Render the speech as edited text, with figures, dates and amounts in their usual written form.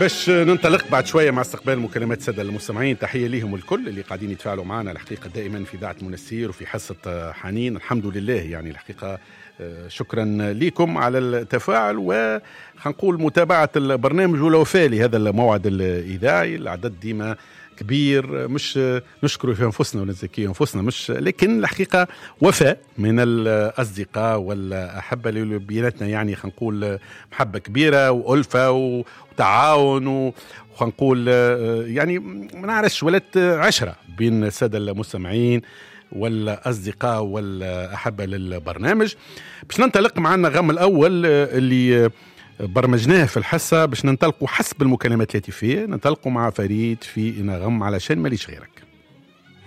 باش ننطلق بعد شوية مع استقبال مكالمات السادة المستمعين. تحية ليهم الكل اللي قاعدين يتفاعلوا معنا الحقيقة دائما في إذاعة منسير وفي حصة حنين. الحمد لله يعني الحقيقة شكرا لكم على التفاعل وخنقول متابعة البرنامج والوفاء لهذا الموعد الإذاعي. العدد ديما كبير، مش نشكر في أنفسنا ونزكي أنفسنا، مش لكن الحقيقة وفاء من الأصدقاء والأحبة اللي بيناتنا، يعني خنقول محبة كبيرة وألفة وتعاون وخنقول يعني ما نعرفش ولات عشرة بين السادة المستمعين والأصدقاء والأحبة للبرنامج. باش ننطلق معنا غم الأول اللي برمجناه في الحصة باش ننطلقوا حسب المكالمات التي فيه، ننطلقوا مع فريد في نغم علشان ماليش غيرك.